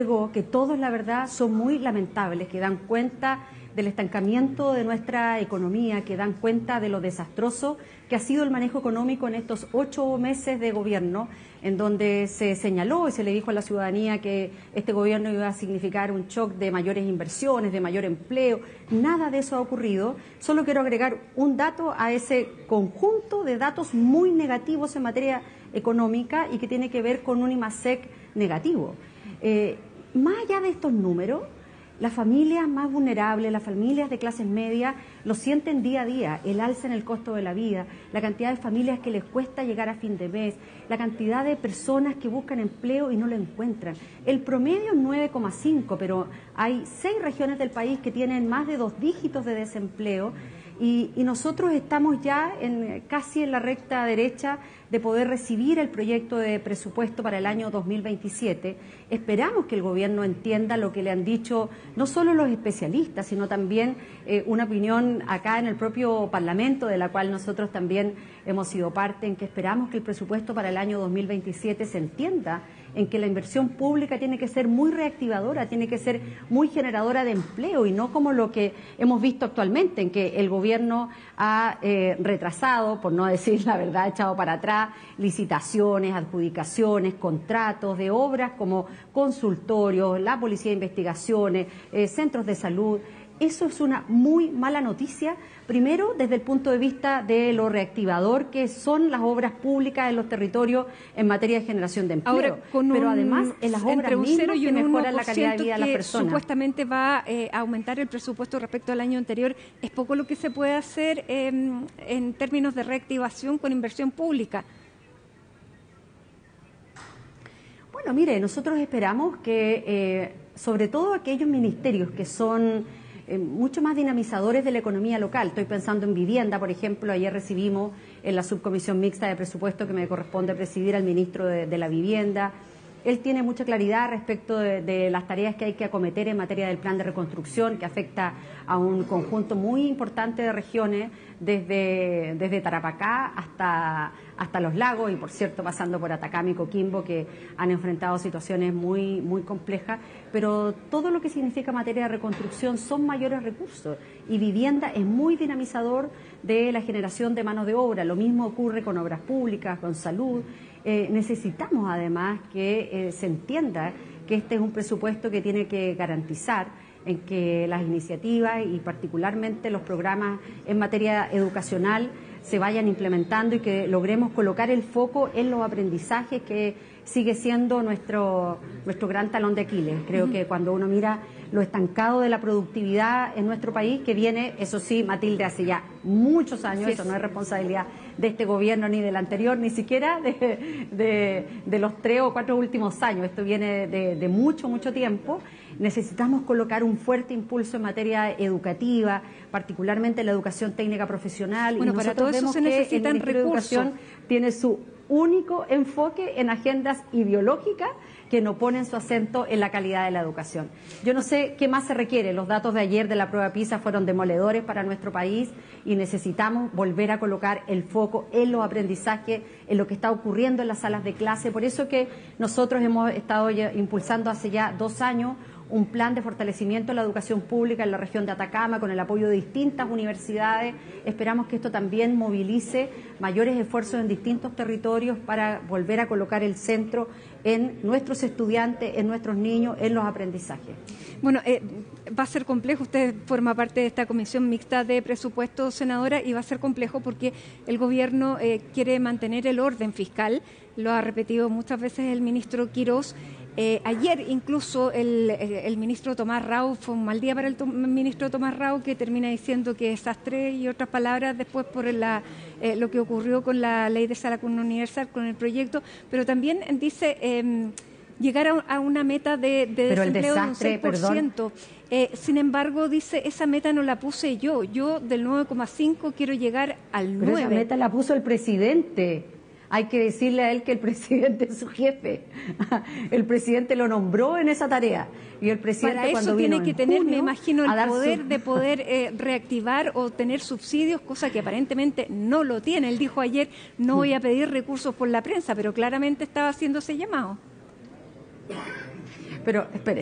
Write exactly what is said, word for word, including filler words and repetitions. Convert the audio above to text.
que todos, la verdad, son muy lamentables, que dan cuenta del estancamiento de nuestra economía, que dan cuenta de lo desastroso que ha sido el manejo económico en estos ocho meses de gobierno, en donde se señaló y se le dijo a la ciudadanía que este gobierno iba a significar un shock de mayores inversiones, de mayor empleo. Nada de eso ha ocurrido. Solo quiero agregar un dato a ese conjunto de datos muy negativos en materia económica y que tiene que ver con un IMASEC negativo. Eh, más allá de estos números, las familias más vulnerables, las familias de clases medias, lo sienten día a día, el alza en el costo de la vida, la cantidad de familias que les cuesta llegar a fin de mes, la cantidad de personas que buscan empleo y no lo encuentran. El promedio es nueve coma cinco, pero hay seis regiones del país que tienen más de dos dígitos de desempleo. Y, y nosotros estamos ya en, casi en la recta derecha de poder recibir el proyecto de presupuesto para el año dos mil veintisiete. Esperamos que el gobierno entienda lo que le han dicho no solo los especialistas, sino también eh, una opinión acá en el propio Parlamento, de la cual nosotros también hemos sido parte, en que esperamos que el presupuesto para el año dos mil veintisiete se entienda en que la inversión pública tiene que ser muy reactivadora, tiene que ser muy generadora de empleo y no como lo que hemos visto actualmente, en que el gobierno ha eh, retrasado, por no decir la verdad, echado para atrás, licitaciones, adjudicaciones, contratos de obras como consultorios, la Policía de Investigaciones, eh, centros de salud. Eso es una muy mala noticia, primero desde el punto de vista de lo reactivador que son las obras públicas en los territorios en materia de generación de empleo. Ahora, con pero un, además en las obras mismas que mejoran la calidad de vida de las personas. Supuestamente va eh, a aumentar el presupuesto respecto al año anterior. ¿Es poco lo que se puede hacer eh, en términos de reactivación con inversión pública? Bueno, mire, nosotros esperamos que eh, sobre todo aquellos ministerios que son Eh, mucho más dinamizadores de la economía local. Estoy pensando en vivienda, por ejemplo. Ayer recibimos en la subcomisión mixta de presupuesto que me corresponde presidir al ministro de, de la Vivienda. Él tiene mucha claridad respecto de, de las tareas que hay que acometer en materia del plan de reconstrucción, que afecta a un conjunto muy importante de regiones, desde, desde Tarapacá hasta, hasta Los Lagos y, por cierto, pasando por Atacama y Coquimbo, que han enfrentado situaciones muy, muy complejas. Pero todo lo que significa materia de reconstrucción son mayores recursos y vivienda es muy dinamizador de la generación de mano de obra. Lo mismo ocurre con obras públicas, con salud. Eh, necesitamos además que eh, se entienda que este es un presupuesto que tiene que garantizar en que las iniciativas y particularmente los programas en materia educacional se vayan implementando y que logremos colocar el foco en los aprendizajes, que sigue siendo nuestro, nuestro gran talón de Aquiles. Creo uh-huh. que cuando uno mira lo estancado de la productividad en nuestro país, que viene, eso sí, Matilde, hace ya muchos años, sí, eso no es responsabilidad de este gobierno ni del anterior, ni siquiera de, de, de los tres o cuatro últimos años, esto viene de, de mucho, mucho tiempo. Necesitamos colocar un fuerte impulso en materia educativa, particularmente la educación técnica profesional. Bueno, y para todo eso se necesitan recursos. El Ministerio de Educación tiene su único enfoque en agendas ideológicas que no ponen su acento en la calidad de la educación. Yo no sé qué más se requiere. Los datos de ayer de la prueba PISA fueron demoledores para nuestro país y necesitamos volver a colocar el foco en los aprendizajes, en lo que está ocurriendo en las salas de clase. Por eso que nosotros hemos estado ya impulsando hace ya dos años un plan de fortalecimiento de la educación pública en la región de Atacama con el apoyo de distintas universidades. Esperamos que esto también movilice mayores esfuerzos en distintos territorios para volver a colocar el centro en nuestros estudiantes, en nuestros niños, en los aprendizajes. Bueno, eh, va a ser complejo. Usted forma parte de esta comisión mixta de presupuesto, senadora, y va a ser complejo porque el gobierno eh, quiere mantener el orden fiscal. Lo ha repetido muchas veces el ministro Quirós. Eh, ayer incluso el, el ministro Tomás Rau, fue un mal día para el to ministro Tomás Rau, que termina diciendo que desastre y otras palabras después por la, eh, lo que ocurrió con la ley de salario universal, con el proyecto, pero también dice eh, llegar a, a una meta de, de desempleo de un seis por ciento. Eh, sin embargo, dice, esa meta no la puse yo, yo del nueve coma cinco quiero llegar al nueve. Pero esa meta la puso el presidente. Hay que decirle a él que el presidente es su jefe. El presidente lo nombró en esa tarea. Y el presidente, para eso cuando tiene vino que tener, junio, me imagino, el poder su... de poder eh, reactivar o tener subsidios, cosa que aparentemente no lo tiene. Él dijo ayer, no voy a pedir recursos por la prensa, pero claramente estaba haciendo ese llamado. Pero espere.